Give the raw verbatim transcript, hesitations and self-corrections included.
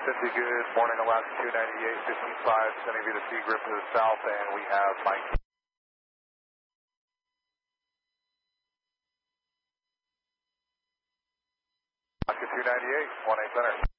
Cindy, good morning, Alaska two ninety-eight, fifteen five, sending via the C group to the south, and we have Mike. Alaska two ninety-eight, one eight center.